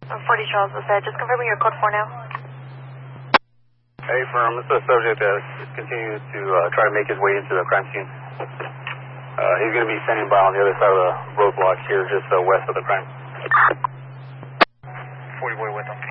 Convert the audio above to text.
40 Charles was said. Just confirming your code 4 now. Hey, firm. This is a subject that continues to try to make his way into the crime scene. He's going to be standing by on the other side of the roadblock here, just west of the crime. 40 boy with him.